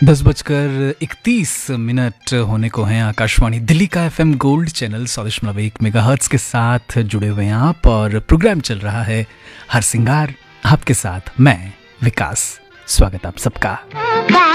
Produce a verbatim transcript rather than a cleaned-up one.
दस बजकर इकतीस मिनट होने को हैं। आकाशवाणी दिल्ली का एफएम गोल्ड चैनल सौ दशमलव एक मेगाहर्ट्ज के साथ जुड़े हुए हैं आप, और प्रोग्राम चल रहा है हर सिंगार। आपके साथ मैं विकास। स्वागत आप सबका।